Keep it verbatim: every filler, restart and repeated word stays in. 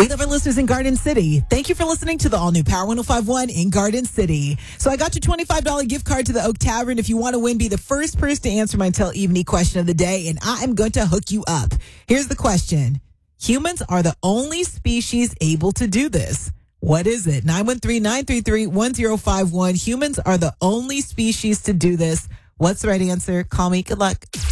We love our listeners in Garden City. Thank you for listening to the all-new Power one oh five one in Garden City. So I got your twenty-five dollars gift card to the Oak Tavern. If you want to win, be the first person to answer my Tell Evening question of the day, and I am going to hook you up. Here's the question. Humans are the only species able to do this. What is it? nine one three, nine three three, one oh five one. Humans are the only species to do this. What's the right answer? Call me. Good luck.